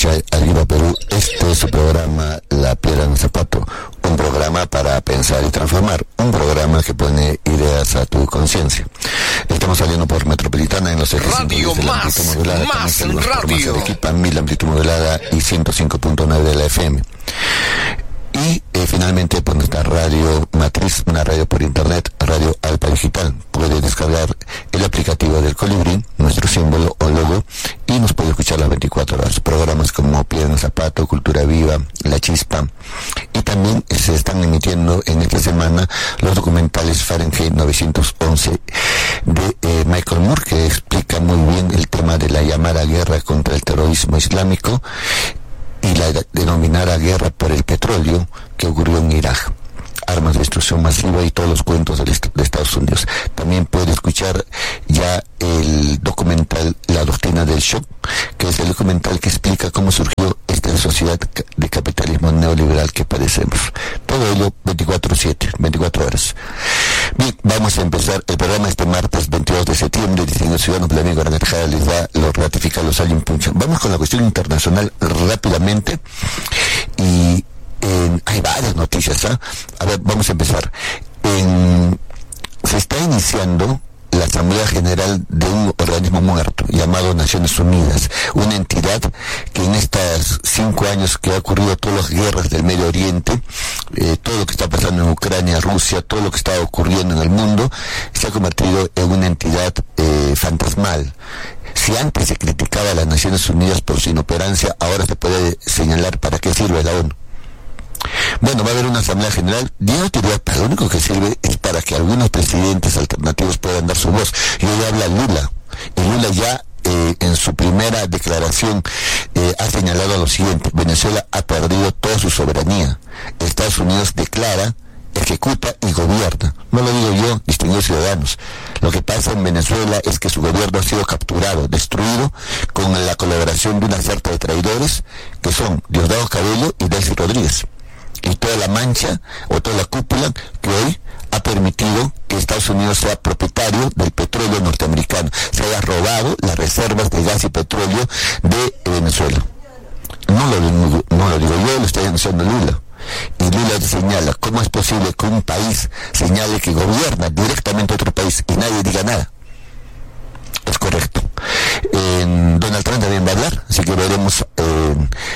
escucha al Viva Perú. Este es su programa La Piedra en el Zapato, un programa para pensar y transformar, un programa que pone ideas a tu conciencia. Estamos saliendo por Metropolitana en los ejes Radio de la amplitud modulada, más radio de Arequipa, 1000 amplitud modulada y 105.9 de la FM. Y finalmente por nuestra radio matriz, una radio por internet, Radio Alpa Digital. Puede descargar el aplicativo del Colibrí, nuestro símbolo o logo, y nos puede escuchar las 24 horas. Programas como Piedra en el Zapato, Cultura Viva, La Chispa. Y también se están emitiendo en esta semana los documentales Fahrenheit 911 de Michael Moore, que explica muy bien el tema de la llamada guerra contra el terrorismo islámico y la denominada guerra por el petróleo que ocurrió en Irak. Armas de destrucción masiva y todos los cuentos de Estados Unidos. También puede escuchar ya el documental La Doctrina del Shock, que es el documental que explica cómo surgió esta sociedad de capitalismo neoliberal que padecemos. Todo ello 24/7, 24 horas. Bien, vamos a empezar el programa este martes 22 de septiembre. Distinguido ciudadano, el amigo Aranjada les da, lo ratifica, los sale impulsa. Vamos con la cuestión internacional rápidamente y hay varias noticias, ¿eh? A ver, vamos a empezar. Se está iniciando la Asamblea General de un organismo muerto llamado Naciones Unidas, una entidad que en estos 5 años que ha ocurrido todas las guerras del Medio Oriente, todo lo que está pasando en Ucrania, Rusia, todo lo que está ocurriendo en el mundo, se ha convertido en una entidad fantasmal. Si antes se criticaba a las Naciones Unidas por su inoperancia, ahora se puede señalar para qué sirve la ONU. Bueno, va a haber una asamblea general. Yo diría, pero lo único que sirve es para que algunos presidentes alternativos puedan dar su voz. Y hoy habla Lula. Y Lula ya en su primera declaración ha señalado lo siguiente: Venezuela ha perdido toda su soberanía. Estados Unidos declara, ejecuta y gobierna. No lo digo yo, distinguidos ciudadanos. Lo que pasa en Venezuela es que su gobierno ha sido capturado, destruido, con la colaboración de una sarta de traidores que son Diosdado Cabello y Delcy Rodríguez. Y toda la mancha o toda la cúpula que hoy ha permitido que Estados Unidos sea propietario del petróleo norteamericano, se haya robado las reservas de gas y petróleo de Venezuela. No lo digo yo, lo está denunciando Lula. Y Lula señala, ¿cómo es posible que un país señale que gobierna directamente a otro país y nadie diga nada? Es correcto. Donald Trump también va a hablar, así que veremos